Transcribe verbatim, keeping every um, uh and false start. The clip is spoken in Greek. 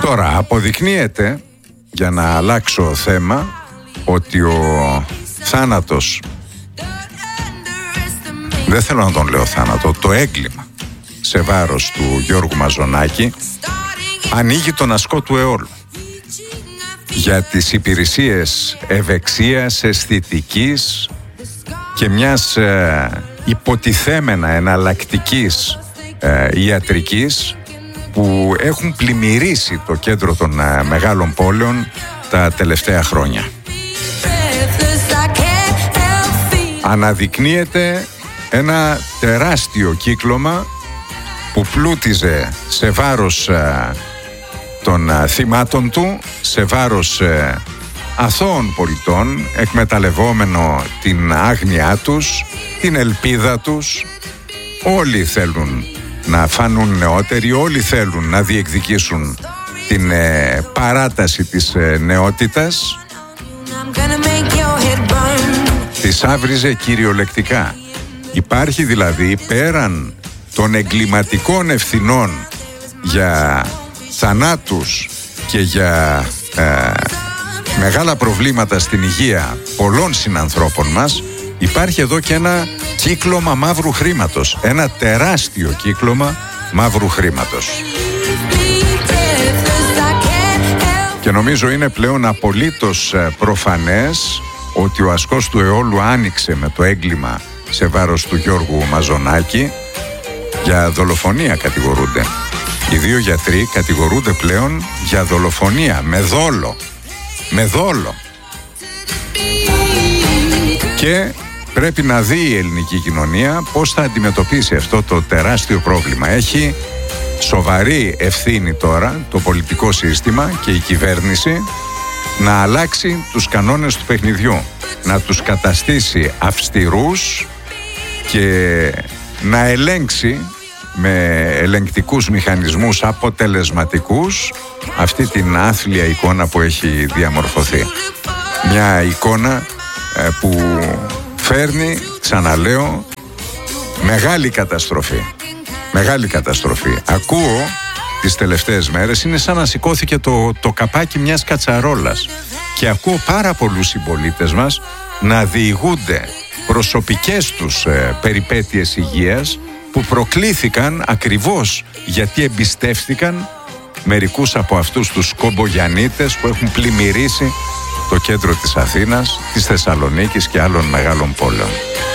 Τώρα αποδεικνύεται, για να αλλάξω θέμα, ότι ο θάνατος, δεν θέλω να τον λέω θάνατο, το έγκλημα σε βάρος του Γιώργου Μαζονάκη ανοίγει τον ασκό του αιώλου για τις υπηρεσίες ευεξίας, αισθητικής και μιας ε, υποτιθέμενα εναλλακτικής ε, ιατρικής που έχουν πλημμυρίσει το κέντρο των ε, μεγάλων πόλεων τα τελευταία χρόνια. Αναδεικνύεται ένα τεράστιο κύκλωμα που πλούτιζε σε βάρος ε, των ε, θυμάτων του, σε βάρος ε, αθώων πολιτών, εκμεταλλευόμενο την άγνοιά τους, την ελπίδα τους. Όλοι θέλουν να φανούν νεότεροι, όλοι θέλουν να διεκδικήσουν την ε, παράταση της ε, νεότητας. Τις άβριζε κυριολεκτικά. Υπάρχει δηλαδή, πέραν των εγκληματικών ευθυνών για θανάτους και για ε, μεγάλα προβλήματα στην υγεία πολλών συνανθρώπων μας, υπάρχει εδώ και ένα κύκλωμα μαύρου χρήματος, ένα τεράστιο κύκλωμα μαύρου χρήματος. Και νομίζω είναι πλέον απολύτως προφανές ότι ο ασκός του αιώλου άνοιξε με το έγκλημα σε βάρος του Γιώργου Μαζονάκη. Για δολοφονία κατηγορούνται. Οι δύο γιατροί κατηγορούνται πλέον για δολοφονία, με δόλο. Με δόλο. Και πρέπει να δει η ελληνική κοινωνία πώς θα αντιμετωπίσει αυτό το τεράστιο πρόβλημα. Έχει σοβαρή ευθύνη τώρα το πολιτικό σύστημα και η κυβέρνηση να αλλάξει τους κανόνες του παιχνιδιού, να τους καταστήσει αυστηρούς και να ελέγξει με ελεγκτικούς μηχανισμούς αποτελεσματικούς αυτή την άθλια εικόνα που έχει διαμορφωθεί. Μια εικόνα ε, που φέρνει, ξαναλέω, μεγάλη καταστροφή. Μεγάλη καταστροφή. Ακούω τις τελευταίες μέρες, είναι σαν να σηκώθηκε το, το καπάκι μιας κατσαρόλας, και ακούω πάρα πολλούς συμπολίτες μας να διηγούνται προσωπικές τους ε, περιπέτειες υγείας που προκλήθηκαν ακριβώς γιατί εμπιστεύτηκαν μερικούς από αυτούς τους κομπογιαννίτες που έχουν πλημμυρίσει το κέντρο της Αθήνας, της Θεσσαλονίκης και άλλων μεγάλων πόλεων.